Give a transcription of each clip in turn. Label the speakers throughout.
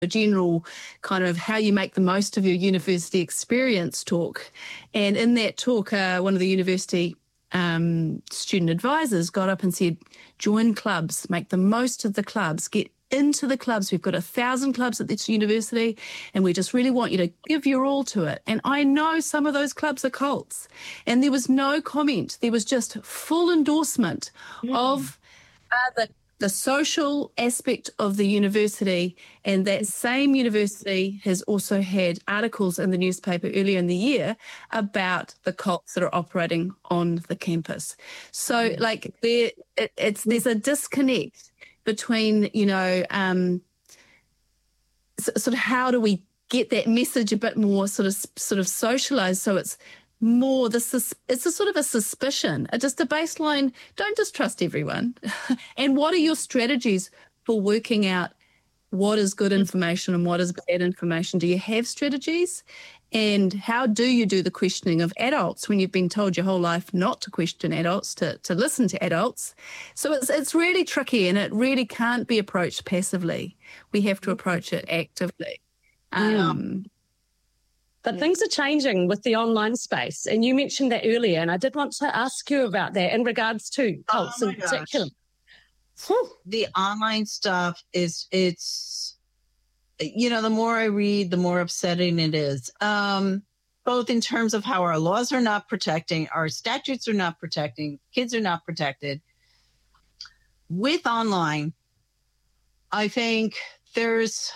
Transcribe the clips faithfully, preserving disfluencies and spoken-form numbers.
Speaker 1: a general kind of how you make the most of your university experience talk. And in that talk, uh, one of the university um, student advisors got up and said, join clubs, make the most of the clubs, get into the clubs. We've got a thousand clubs at this university and we just really want you to give your all to it. And I know some of those clubs are cults, and there was no comment. There was just full endorsement mm. of uh, the the social aspect of the university. And that same university has also had articles in the newspaper earlier in the year about the cults that are operating on the campus. So like there, it, it's, there's a disconnect between, you know, um, so, sort of how do we get that message a bit more sort of, sort of socialized so it's more the it's a sort of a suspicion, just a baseline. Don't just trust everyone. And what are your strategies for working out what is good information and what is bad information? Do you have strategies? And how do you do the questioning of adults when you've been told your whole life not to question adults, to, to listen to adults? So it's it's really tricky, and it really can't be approached passively. We have to approach it actively. Um,
Speaker 2: But things are changing with the online space. And you mentioned that earlier, and I did want to ask you about that in regards to cults
Speaker 3: oh
Speaker 2: in particular.
Speaker 3: The online stuff is, it's, you know, the more I read, the more upsetting it is. Um, both in terms of how our laws are not protecting, our statutes are not protecting, kids are not protected. With online, I think there's,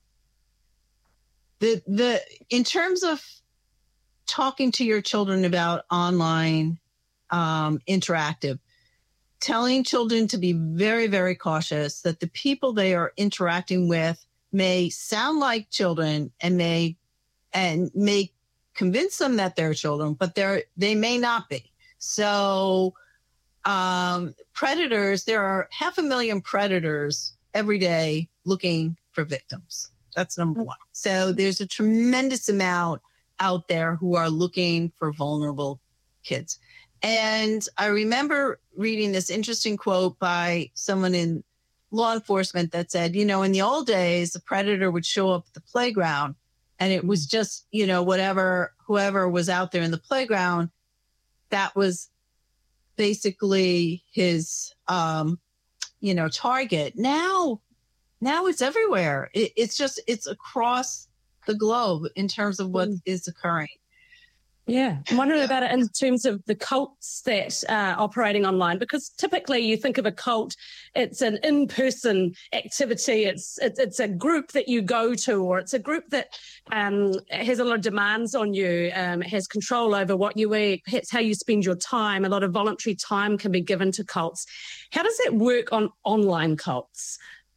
Speaker 3: The the in terms of talking to your children about online um, interactive, telling children to be very, very cautious that the people they are interacting with may sound like children and may and may convince them that they're children, but they're they may not be. So um, predators, there are half a million predators every day looking for victims. That's number one. So there's a tremendous amount out there who are looking for vulnerable kids. And I remember reading this interesting quote by someone in law enforcement that said, you know, in the old days, the predator would show up at the playground and it was just, you know, whatever, whoever was out there in the playground, that was basically his, um, you know, target. Now, Now it's everywhere. It, it's just, it's across the globe in terms of what mm. is occurring.
Speaker 2: Yeah. I'm wondering about it in terms of the cults that are operating online, because typically you think of a cult, it's an in-person activity. It's, it's, it's a group that you go to, or it's a group that um, has a lot of demands on you, um, has control over what you eat, perhaps how you spend your time. A lot of voluntary time can be given to cults. How does that work on online cults?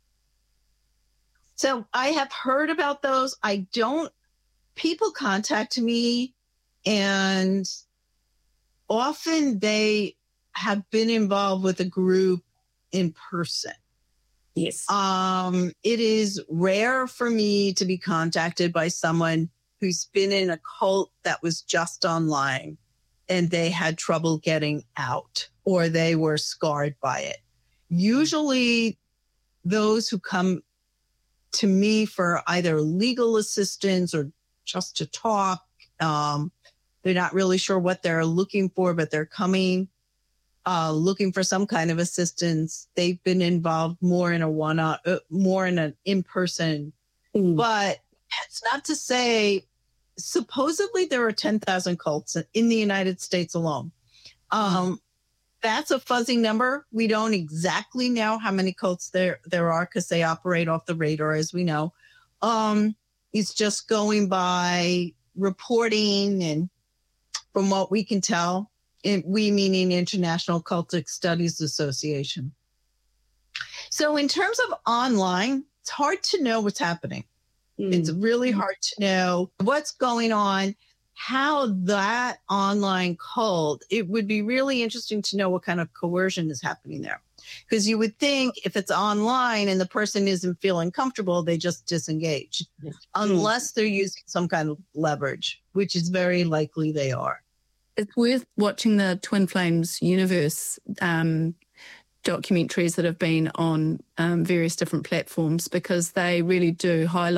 Speaker 3: So I have heard about those. I don't, people contact me and often they have been involved with a group in person.
Speaker 2: Yes.
Speaker 3: Um, it is rare for me to be contacted by someone who's been in a cult that was just online and they had trouble getting out or they were scarred by it. Usually those who come to me for either legal assistance or just to talk. Um, they're not really sure what they're looking for, but they're coming, uh, looking for some kind of assistance. They've been involved more in a one, uh, more in an in-person, mm. but it's not to say, supposedly there are ten thousand cults in the United States alone. Um, That's a fuzzy number. We don't exactly know how many cults there, there are because they operate off the radar, as we know. Um, it's just going by reporting, and from what we can tell, it, we meaning International Cultic Studies Association. So in terms of online, it's hard to know what's happening. Mm. It's really hard to know what's going on. How that online cult, it would be really interesting to know what kind of coercion is happening there. Because you would think if it's online and the person isn't feeling comfortable, they just disengage. Yes. Unless they're using some kind of leverage, which is very likely they are.
Speaker 1: It's worth watching the Twin Flames universe um, documentaries that have been on um, various different platforms, because they really do highlight